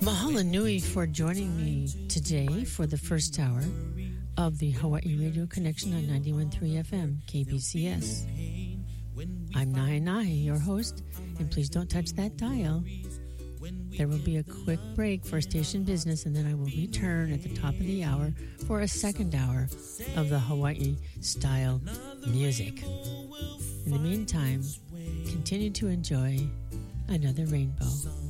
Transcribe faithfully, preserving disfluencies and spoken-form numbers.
Mahalo nui for joining me today for the first hour of the Hawaii Radio Connection on ninety-one point three F M, K B C S. I'm Nahi Nahi, your host, and please don't touch that dial. There will be a quick break for station business, and then I will return at the top of the hour for a second hour of the Hawaii-style music. In the meantime, continue to enjoy another rainbow.